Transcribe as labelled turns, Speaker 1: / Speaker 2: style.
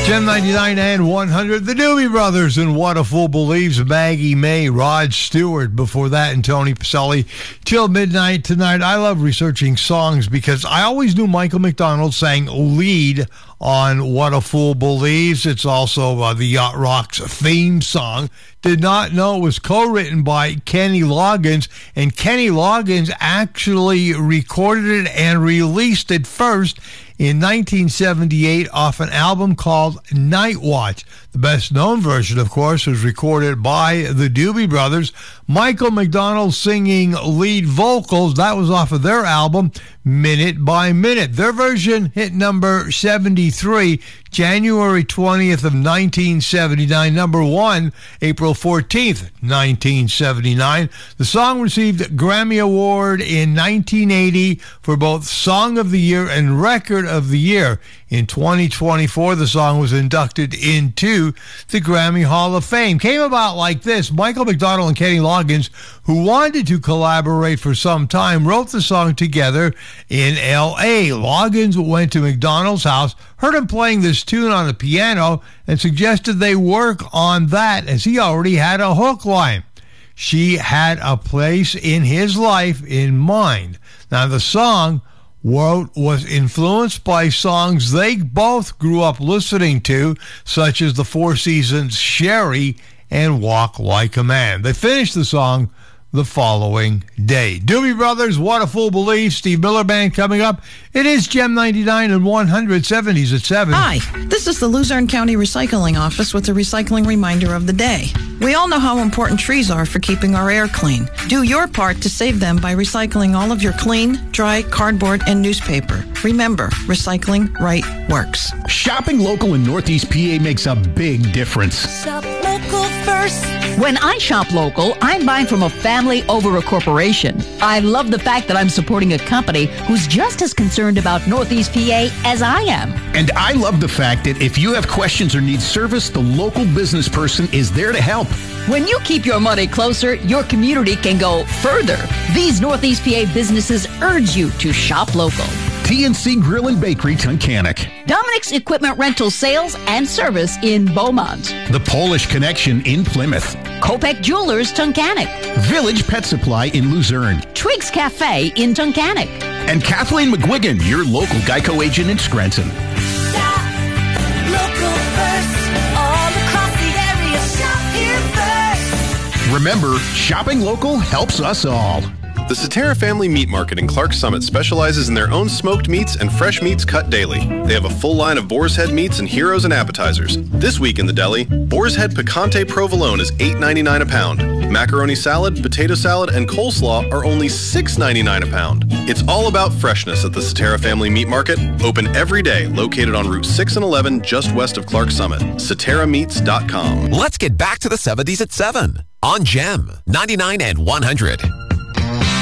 Speaker 1: Gem 99 and 100, the Doobie Brothers and What a Fool Believes, Maggie May, Rod Stewart, before that, and Tony Pacelli, till midnight tonight. I love researching songs because I always knew Michael McDonald sang lead on What a Fool Believes. It's also the Yacht Rock's theme song. Did not know it was co-written by Kenny Loggins, and Kenny Loggins actually recorded it and released it first in 1978 off an album called Night Watch. The best-known version, of course, was recorded by the Doobie Brothers. Michael McDonald singing lead vocals. That was off of their album, Minute by Minute. Their version hit number 73, January 20th of 1979. Number 1, April 14th, 1979. The song received a Grammy Award in 1980 for both Song of the Year and Record of the Year. In 2024, the song was inducted into the Grammy Hall of Fame. Came about like this. Michael McDonald and Kenny Loggins, who wanted to collaborate for some time, wrote the song together in L.A. Loggins went to McDonald's house, heard him playing this tune on the piano, and suggested they work on that as he already had a hook line. She had a place in his life in mind. Now, the song was influenced by songs they both grew up listening to, such as the Four Seasons' Sherry and Walk Like a Man. They finished the song the following day. Doobie Brothers, What a Fool Believes, Steve Miller Band coming up. It is Gem 99 and 100, 70s at 7.
Speaker 2: Hi, this is the Luzerne County Recycling Office with a recycling reminder of the day. We all know how important trees are for keeping our air clean. Do your part to save them by recycling all of your clean, dry cardboard and newspaper. Remember, recycling right works.
Speaker 3: Shopping local in Northeast PA makes a big difference.
Speaker 4: Shop local first.
Speaker 5: When I shop local, I'm buying from a family over a corporation. I love the fact that I'm supporting a company who's just as concerned about Northeast PA as I am.
Speaker 3: And I love the fact that if you have questions or need service, the local business person is there to help.
Speaker 5: When you keep your money closer, your community can go further. These Northeast PA businesses urge you to shop local.
Speaker 3: TNC Grill and Bakery, Tunkhannock.
Speaker 5: Dominic's Equipment Rental Sales and Service in Beaumont.
Speaker 3: The Polish Connection in Plymouth.
Speaker 5: Kopek Jewelers, Tunkhannock.
Speaker 3: Village Pet Supply in Luzerne.
Speaker 5: Triggs Cafe in Tunkhannock.
Speaker 3: And Kathleen McGuigan, your local Geico agent in Scranton.
Speaker 4: Shop local first. All across the area, shop here first.
Speaker 3: Remember, shopping local helps us all.
Speaker 6: The Cetera Family Meat Market in Clark Summit specializes in their own smoked meats and fresh meats cut daily. They have a full line of boar's head meats and heroes and appetizers. This week in the deli, boar's head picante provolone is $8.99 a pound. Macaroni salad, potato salad, and coleslaw are only $6.99 a pound. It's all about freshness at the Cetera Family Meat Market, open every day, located on Route 6 and 11 just west of Clark Summit. CeteraMeats.com.
Speaker 7: Let's get back to the 70s at 7 on Gem 99 and 100.